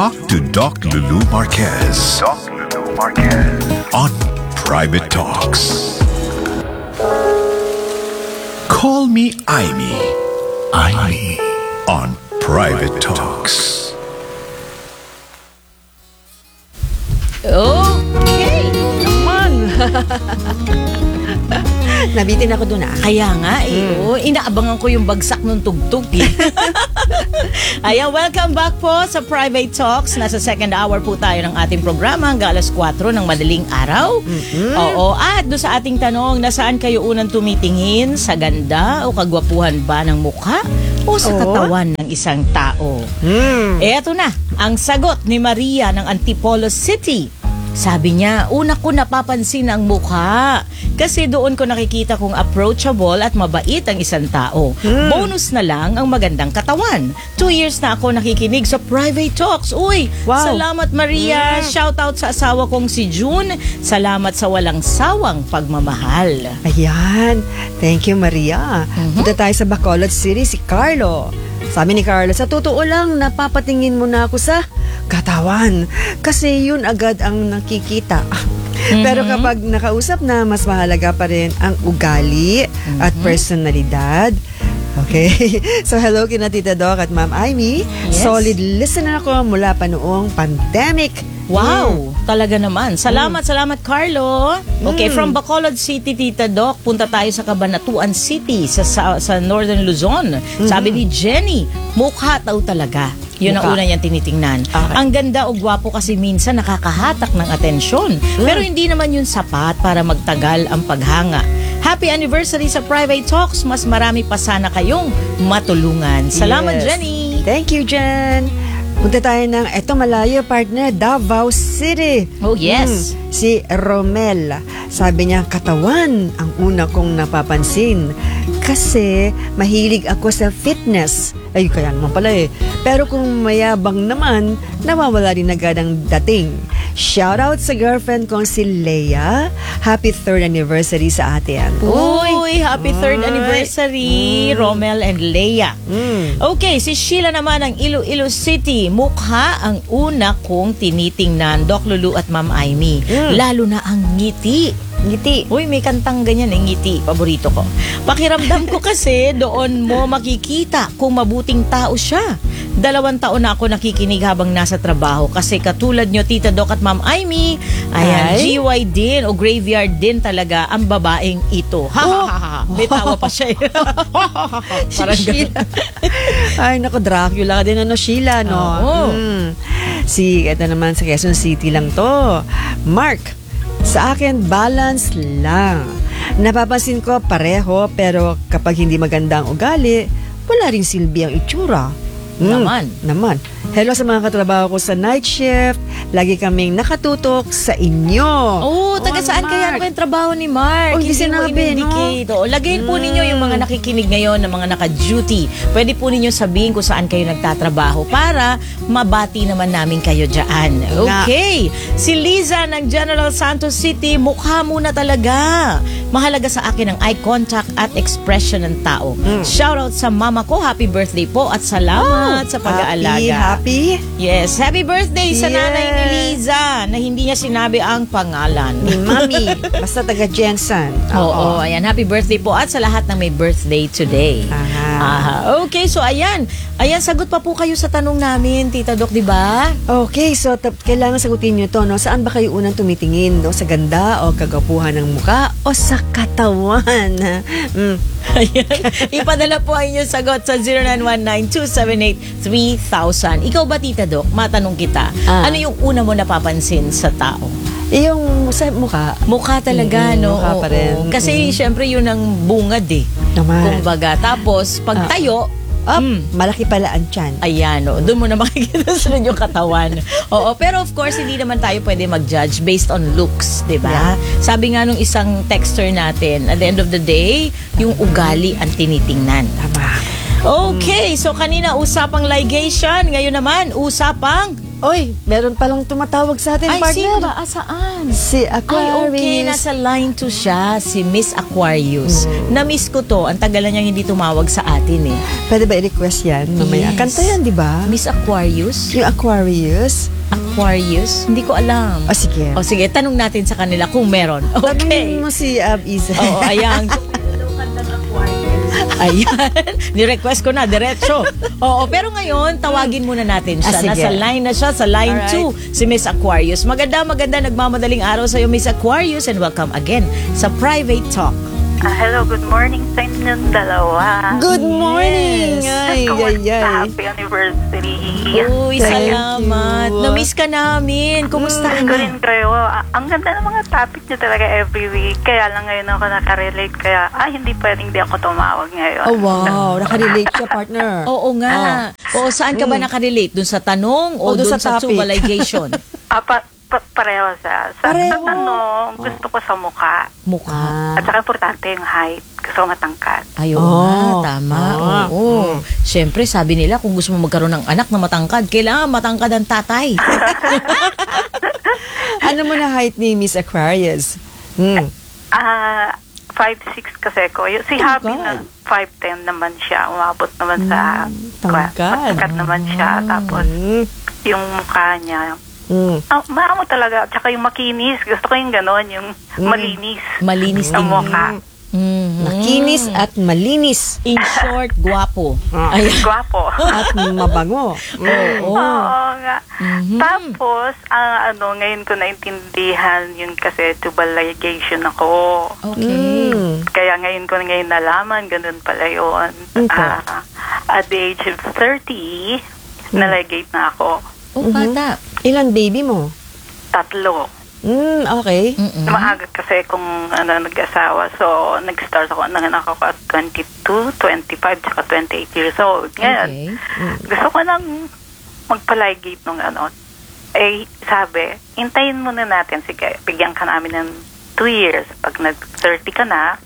Talk to Doc Lulu Marquez. Doc Lulu Marquez. On Private Talks. Call me Aimee. Aimee. On Private Talks. Okay, naman. Nabitin ako dun Kaya nga inaabangan ko yung bagsak ng tugtog Ayan, welcome back po sa Private Talks. Nasa second hour po tayo ng ating programa hanggang alas 4 ng madaling araw. Oo, at doon sa ating tanong, nasaan kayo unang tumitingin? Sa ganda o kagwapuhan ba ng mukha? O sa katawan ng isang tao? Eto na, ang sagot ni Maria ng Antipolo City. Sabi niya, una ko napapansin ang mukha kasi doon ko nakikita kung approachable at mabait ang isang tao. Bonus na lang ang magandang katawan. 2 years na ako nakikinig sa Private Talks. Uy, wow. Salamat Maria. Shout out sa asawa kong si June. Salamat sa walang sawang pagmamahal. Ayan. Thank you, Maria. Punta tayo sa Bacolod City, si Carlo. Sabi ni Carlo, sa totoo lang, napapatingin mo na ako sa katawan. Kasi yun agad ang nakikita. Pero kapag nakausap na, mas mahalaga pa rin ang ugali at personalidad. Okay. So, hello kina Tita Doc at Ma'am Aimee. Yes. Solid listener ako mula pa noong pandemic. Wow, talaga naman. Salamat Carlo. Okay, from Bacolod City, Tita Doc, punta tayo sa Cabanatuan City sa Northern Luzon. Sabi ni Jenny, mukha daw talaga. Yun ang una niyang tinitingnan. Okay. Ang ganda o gwapo kasi minsan nakakahatak ng atensyon. Pero hindi naman yun sapat para magtagal ang paghanga. Happy anniversary sa Private Talks. Mas marami pa sana kayong matulungan. Salamat, Yes. Jenny. Thank you, Jen. Punta tayo ng eto malayo partner, Davao City. Oh, yes. Si Romel. Sabi niya, katawan ang una kong napapansin. Kasi mahilig ako sa fitness. Ay, kaya naman pala Pero kung mayabang naman, nawawala rin agad ang dating. Shout out sa girlfriend kong si Leia. Happy 3rd anniversary sa atin. Uy, happy 3rd anniversary, Romel and Leia. Okay, si Sheila naman ng Iloilo City. Mukha ang una kong tinitingnan, Doc Lulu at Ma'am Aimee. Lalo na ang ngiti. Ngiti. Uy, may kantang ganyan ngiti. Paborito ko. Pakiramdam ko kasi doon mo makikita kung mabuting tao siya. 2 taon na ako nakikinig habang nasa trabaho kasi katulad nyo, Tita Doc at Ma'am Aimee, ayan, GY din o graveyard din talaga ang babaeng ito. May tawa pa siya Parang Sheila. Ay, naku, Dracula din Sheila, no? Ito naman sa Quezon City lang to. Mark, sa akin, balance lang. Napapansin ko pareho, pero kapag hindi maganda ang ugali, wala rin silbi ang itsura. Naman. Hello sa mga katrabaho ko sa night shift. Lagi kaming nakatutok sa inyo. Taga saan kaya naman yung trabaho ni Mark? Hindi sinabi, no? Lagayin po ninyo yung mga nakikinig ngayon ng mga naka-duty. Pwede po ninyo sabihin kung saan kayo nagtatrabaho para mabati naman namin kayo dyan. Okay. Si Liza ng General Santos City, mukha muna talaga. Mahalaga sa akin ang eye contact at expression ng tao. Shout out sa mama ko. Happy birthday po at salamat sa pag-aalaga. Happy? Yes. Happy birthday sa nanay ni Liza na hindi niya sinabi ang pangalan. Ni Mami. Basta taga Jensen. Oo, ayan. Happy birthday po at sa lahat ng may birthday today. Okay, so ayan. Ayan, sagot pa po kayo sa tanong namin, Tita Doc, di ba? Okay, so kailangan sagutin nyo to, no? Saan ba kayo unang tumitingin, no? Sa ganda o kagapuhan ng muka o sa katawan? Ayan. Ipadala po ang inyong sagot sa 0919-278-3000. Ikaw ba, Tita Doc? Matanong kita. Ano yung una mo napapansin sa tao? Yung sa mukha. Mukha talaga, no? Mukha pa rin. Kasi syempre yun ang bungad Naman. Kumbaga. Tapos, pag tayo, malaki pala ang tiyan. Ayan, doon mo na makikita sa yung katawan. Oo, pero of course, hindi naman tayo pwede mag-judge based on looks, di ba? Yeah. Sabi nga nung isang texter natin, at the end of the day, yung ugali ang tinitingnan. Tama. Okay, so kanina usapang ligation, ngayon naman usapang Oy, meron palang tumatawag sa atin, Ay, sino partner. ba? Saan? Si Ay, Aquarius. okay. Nasa line 2 siya, si Miss Aquarius. Na-miss ko to. Ang tagal na niyang hindi tumawag sa atin eh. Pwede ba i-request yan mamaya? Yes. Kanta yan, di ba? Miss Aquarius? Yung Aquarius. Aquarius? Hindi ko alam. O, sige. O sige, tanong natin sa kanila kung meron. Okay. Tanungin mo si Isa. Oo, ayan. Ayan. Ni-request ko na, diretso. Oo, pero ngayon, tawagin muna natin siya. Sige. Nasa line na siya, sa line Alright. 2, si Miss Aquarius. Maganda, nagmamadaling araw sa'yo, Miss Aquarius, and welcome again sa Private Talk. Hello, good morning sa inyong dalawa. Good morning! Yes. Ay, Happy anniversary. Uy, Thank salamat. you. Na-miss ka namin. Kumusta ka Gusto na? rin kayo. Ang ganda ng mga topic niyo talaga every week. Kaya lang ngayon ako nakarelate. Kaya, hindi pwedeng di ako tumawag ngayon. Oh, wow. Nakarelate siya, partner. Oo nga. Oo, saan ka ba nakarelate? Doon sa tanong o O doon doon sa sa topic? subaligation? Pareho sa Pareho. tanong, gusto ko sa mukha. Mukha. At saka importante yung height. Gusto ko matangkad. Ayun Oh. nga, tama. Ah. Oo. Siyempre, sabi nila, kung gusto mo magkaroon ng anak na matangkad, kailangan matangkad ang tatay. Ano mo na height ni Miss Aquarius? 5'6" kasi ko. Si Happy na 5'10" naman siya. Umabot naman sa... tangkad. Matangkad naman siya. Tapos, yung mukha niya... maamo talaga. Tsaka yung makinis. Gusto ko yung ganon. Yung malinis. Malinis Ang din. mukha. Mhm. Makinis at malinis. In short, guwapo. Ayan. Gwapo. At mabango. Oo. Oo nga. Tapos, ngayon ko naintindihan yung kasi tubal ligation ako. Okay. Kaya ngayon ko nalaman, ganun pala yun. Okay. At the age of 30, naligate na ako. Oh, bata. Ilan baby mo? 3. Okay. Mm-mm. Maaga kasi kung nag-asawa. So, nag-start ako, nanganak ako at 22, 25, tsaka 28 years old. Ngayon, Okay. gusto ko nang magpaligate nung sabi, hintayin muna natin. Sige, bigyan ka namin ng 2 years. Pag nag-30 ka na,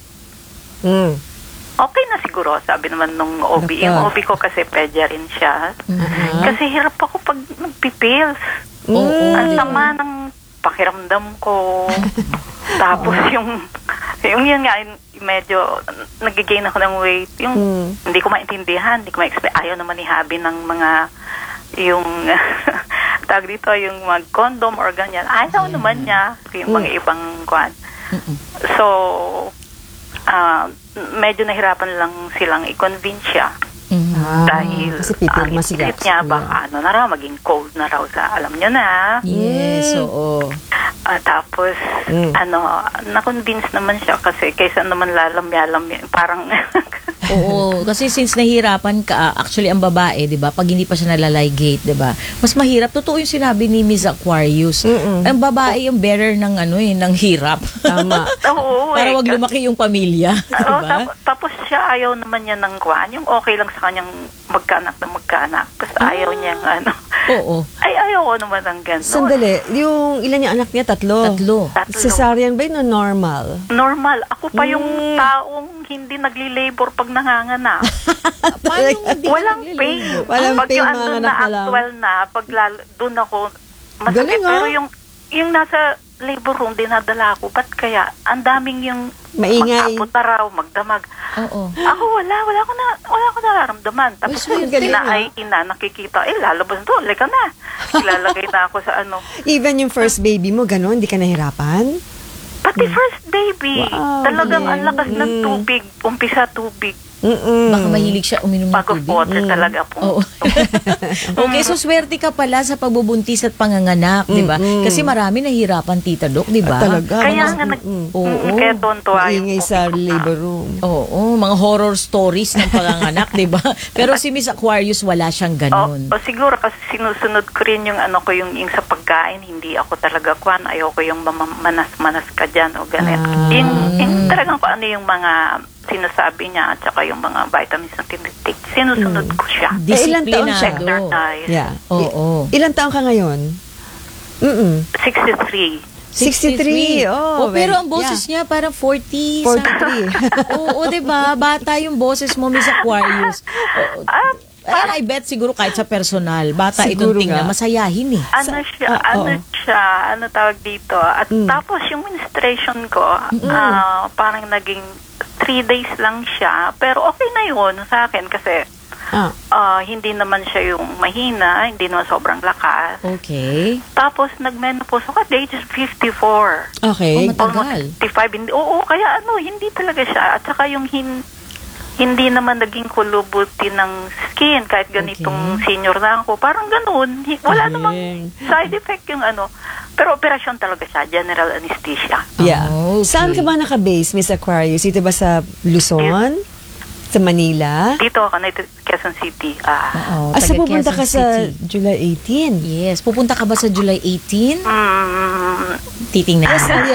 okay na siguro, sabi naman nung OB. Naka. Yung OB ko kasi pedya rin siya. Kasi hirap ako pag nagpipils. Oo. Ang sama ng pakiramdam ko. Tapos yung yun nga, medyo nag-gain ako ng weight. Yung hindi ko maintindihan, hindi ko ma-explain. Ayaw naman ni Habi ng mga yung tag dito, yung mag-condom or ganyan. Ayaw naman niya yung mga ibang kwan. So, medyo nahirapan lang silang i-convince siya. Dahil kasi pipirma ang sila. isip niya baka maging cold na raw sa alam niyo na. Yes, oo. Tapos na-convince naman siya kasi kaysa naman lalam-yalam parang Oo, kasi since nahirapan ka, actually ang babae, 'di ba? Pag hindi pa siya nalaligate, 'di ba? Mas mahirap. Totoo 'yung sinabi ni Miss Aquarius. Ang babae yung bearer ng ng hirap. Tama. Oo, Para wag lumaki yung pamilya, 'di Oo, ba? tapos siya ayaw naman niya ng kwan. Yung okay lang sa kanyang magkaanak na magkaanak. Tapos ayaw niya ng Oo. Ay, ayaw ko naman ng gano'n. Sandali, yung ilan yung anak niya? 3. 3. Cesarean ba yun o normal? Normal. Ako pa yung taong hindi nagli-labor pag nanganganak. Paano hindi Walang pain. Walang pag pain, yung manganak na na lang. actual na, pag doon ako, masakit. Galing, Pero ah. yung nasa labor room, dinadala ko. Ba't kaya? Ang daming yung Maingay. mag-apot na raw, magdamag. Oo. Ako wala ko nararamdaman. Tapos Uy, yung galing, nakikita, lalabas doon, lika na. Ilalagay na ako sa Even yung first baby mo, gano'n, hindi ka nahirapan? Pati first baby, Wow, talagang galing. ang lakas ng tubig, umpisa tubig. Baka mahilig siya uminom ng Pag of tubig. water talaga Oo. po. Okay, so swerte ka pala sa pagbubuntis at panganganak, 'di ba? Kasi marami nahihirapan, Tita Doc, 'di ba? Talaga. Kaya mga- nga Oo. kaya tuwan-tuwa yung Maingay sa labor room. Oo, mga horror stories ng panganganak, 'di ba? Pero si Miss Aquarius wala siyang ganun. O siguro kasi sinusunod ko rin yung yung sa pagkain, hindi ako talaga ayoko yung manas-manas ka dyan o ganito. Yung talagang kung ano yung mga sinasabi niya at saka yung mga vitamins na tinitik, sinusunod ko siya. ilang taon siya? Disiplinado. Exercise. Yeah. Oo. Ilang taon ka ngayon? 63. 63. Oh, pero well, ang boses niya parang 40. 43. Oo, 'di ba? Bata yung boses mo, Miss Aquarius. Oo. I bet siguro kahit sa personal, bata Siguro itong tingnan, nga. masayahin eh. Ano tawag dito. At tapos yung menstruation ko, parang naging 3 days lang siya. Pero okay na yun sa akin kasi hindi naman siya yung mahina, hindi naman sobrang lakas. Okay. Tapos nag-menopause ako at the age of 54. Okay. Matagal. 55. Oo, kaya hindi talaga siya. At saka yung hindi naman naging kulubuti ng skin kahit ganitong senior na ako. Parang ganun. Wala namang side effect yung Pero operasyon talaga siya. General anesthesia. Yeah. Okay. Saan ka ba naka-base, Miss Aquarius? Ito ba sa Luzon? Sa Manila? Dito ako, Quezon City. Oo, Sa taga pupunta ka Quezon sa City. July 18? Yes. Pupunta ka ba sa July 18? Titingnan.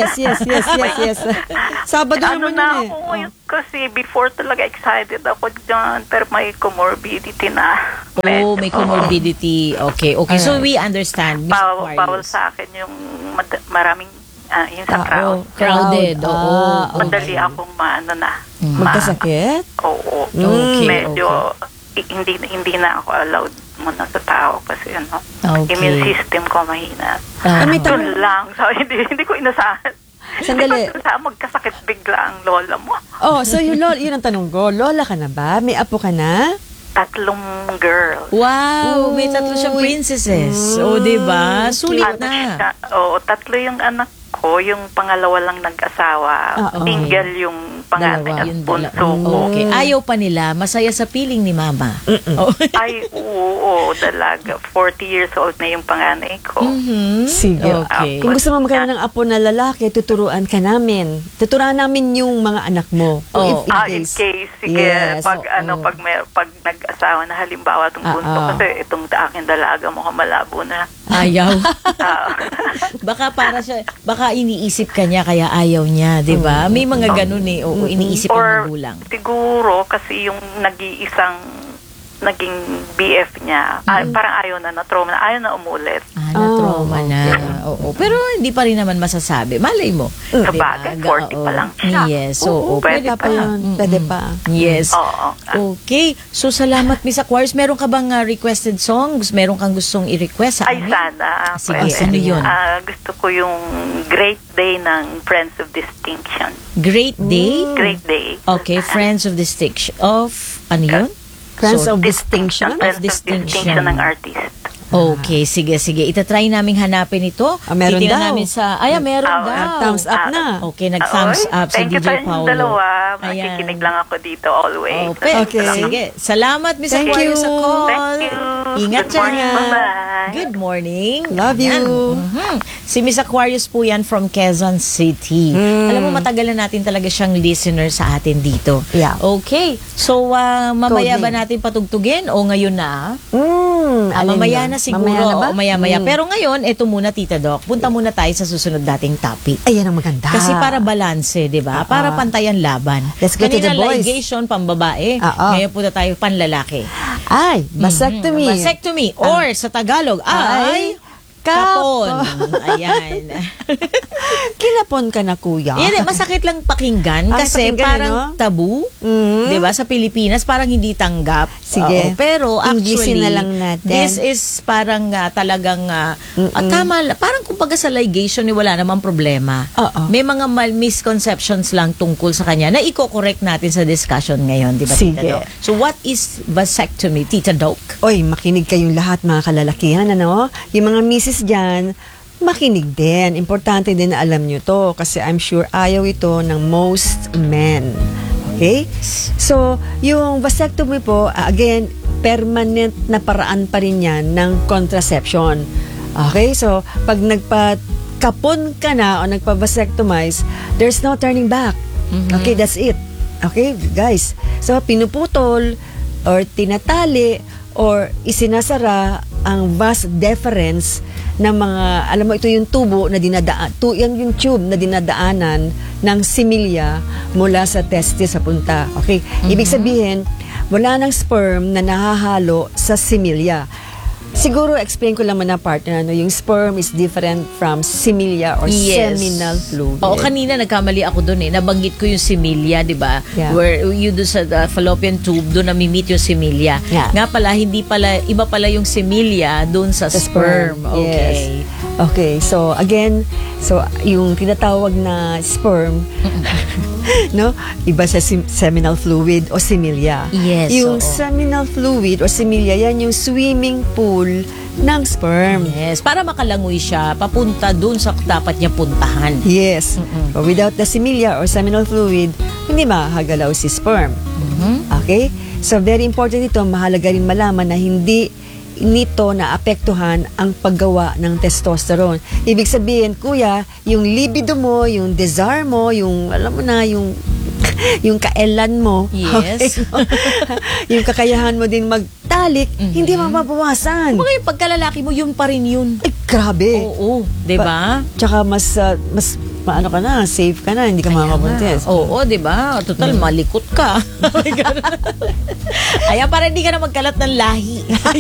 Yes. Sabado naman na yun ako ngayon kasi before talaga excited ako dyan pero may comorbidity na. Oh, may comorbidity. Okay. So we understand, Miss Bawal Aquarius. sa akin yung maraming yung sa crowd. Crowded. Oo. Madali akong Magkasakit? Oo. Okay, Medyo hindi na ako allowed muna sa tao kasi Okay. immune system ko mahina. May Doon lang. So, hindi ko inasahan. Sandali. Hindi ko inasahan magkasakit bigla ang lola mo. So yun ang tanong ko. Lola ka na ba? May apo ka na? 3 girls. Wow, may 3 siyang princesses. O, diba? Sulit na. 3 yung anak ko, yung pangalawa lang nag-asawa. Single yung panganay at Yung bunso ko. Okay. Ayaw pa nila. Masaya sa piling ni Mama. Oh. Ay, oo, dalaga. 40 years old na yung panganay ko. Sige. Okay. Kung gusto mo magkaroon ng apo na lalaki, tuturuan ka namin. Tuturuan namin yung mga anak mo. In case, sige, Yes. pag nag-asawa na halimbawa itong bunso, kasi itong aking dalaga mukhang malabo na. Ayaw. Baka iniisip ka niya kaya ayaw niya, 'di ba? May mga ganun eh. Oo, iniisip ng magulang. Siguro kasi yung naging BF niya, parang ayaw na trauma na, ayaw na umulit. Na-trauma na. Oo. Pero hindi pa rin naman masasabi. Malay mo. Sabagay, 40 pa lang siya. Yes. Oo. Pwede Pwede pa yun. Pwede pa. Yes. Oo. Okay. So, salamat, Miss Aquarius. Meron ka bang requested songs? Meron kang gustong i-request sa Ay, amin? sana. Sige, Pwede. ano yun? Gusto ko yung Great Day ng Friends of Distinction. Great Day? Great Day. Okay. Friends of Distinction. Ano yun? Friends of Distinction? Friends of Distinction ng artist. Okay, sige. Itatry naming hanapin ito. Meron Titingnan daw. namin sa... meron daw. Thumbs up na. Okay, nag-thumbs up sa Thank you DJ sa Paulo. dalawa. Ayan. Makikinig lang ako dito always. Okay. Sige. Salamat, Miss Thank Aquarius, you. sa call. Thank you. Ingat Good morning. dyan. Bye-bye. Good morning. Love you. Ayan. Si Miss Aquarius po yan from Quezon City. Alam mo, matagal na natin talaga siyang listener sa atin dito. Yeah. Okay. So, mamaya Code ba name. natin patugtugin o ngayon na? Alin Mamaya yun? na siguro. Mamaya na ba? O maya-maya. Pero ngayon, eto muna, Tita Doc. Punta muna tayo sa susunod dating topic. Ayan ang maganda. Kasi para balanse, di ba? Para pantayan laban. Let's go to Kanina, the boys. ligation, pambabae. Ngayon punta tayo panlalaki. Ay, vasectomy. Vasectomy. Or sa Tagalog, ay kapon. Ayan. Kinapon ka na, kuya. Yan, masakit lang pakinggan Ay, kasi pakinggan, parang ano? tabu. Di ba? Sa Pilipinas, parang hindi tanggap. Sige. Oo, pero Englishin actually, na lang natin. this is parang talagang, tama, parang kumbaga sa ligation, wala namang problema. Oo. May mga misconceptions lang tungkol sa kanya na i-correct natin sa discussion ngayon. Di ba, Tita Sige. Doc? So, what is vasectomy, Tita Doc? Oy, makinig kayong lahat, mga kalalakihan, ano? Yung mga misis dyan, makinig din. Importante din na alam nyo to kasi I'm sure ayaw ito ng most men. Okay? So, yung vasectomy po, again, permanent na paraan pa rin yan ng contraception. Okay? So, pag nagpa-kapon ka na o nagpa-vasectomize, there's no turning back. Okay? That's it. Okay, guys? So, pinuputol or tinatali or isinasara ang vas deferens ng mga, alam mo, ito yung tubo na yung tube na dinadaanan ng similya mula sa testis sa punta. Okay? Ibig sabihin, wala ng sperm na nahahalo sa similya. siguro explain ko lang muna partner, yung sperm is different from similia or seminal fluid. Oo, kanina nagkamali ako doon nabanggit ko yung similia, di ba? Yeah. Where you do sa fallopian tube, doon nami-meet yung similia. Yeah. Nga pala, iba pala yung similia doon sa sperm. Okay. Yes. Okay, so again, yung tinatawag na sperm, no? Iba sa seminal fluid o similia. Yes, Yung oo. seminal fluid o similia, yan yung swimming pool ng sperm. Yes, para makalangoy siya, papunta doon sa dapat niya puntahan. Yes. So without the similia or seminal fluid, hindi makakagalaw si sperm. Okay? So very important ito, mahalaga rin malaman na hindi nito naapektuhan ang paggawa ng testosterone. Ibig sabihin, kuya, yung libido mo, yung desire mo, yung, alam mo na, yung kaelan mo, Yes. yung kakayahan mo din magtalik, hindi mababawasan. Mga yung pagkalalaki mo, yun pa rin yun. Ay, grabe. Oo, di ba? Tsaka mas maano ka na, safe ka na, hindi ka makakabuntis. Oo, di ba? Total, malikot ka. Ayan, para hindi ka na magkalat ng lahi.